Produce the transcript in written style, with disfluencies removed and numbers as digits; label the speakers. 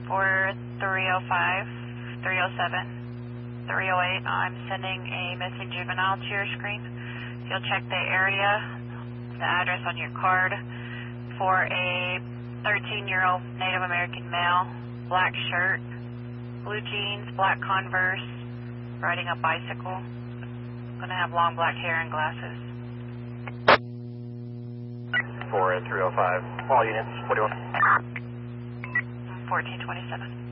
Speaker 1: For 305, 307, 308, I'm sending a missing juvenile to your screen. You'll check the area, the address on your card for a 13-year-old Native American male, black shirt, blue jeans, black Converse, riding a bicycle, gonna have long black hair and glasses.
Speaker 2: For 305, all units, what do you want?
Speaker 1: 1427.